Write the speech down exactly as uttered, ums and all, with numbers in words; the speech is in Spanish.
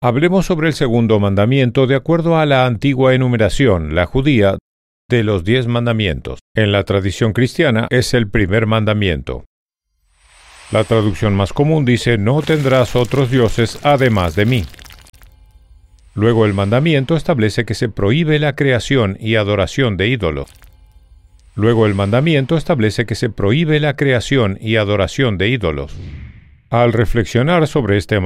Hablemos sobre el segundo mandamiento de acuerdo a la antigua enumeración, la judía, de los diez mandamientos. En la tradición cristiana es el primer mandamiento. La traducción más común dice: no tendrás otros dioses además de mí. Luego el mandamiento establece que se prohíbe la creación y adoración de ídolos. Luego el mandamiento establece que se prohíbe la creación y adoración de ídolos. Al reflexionar sobre este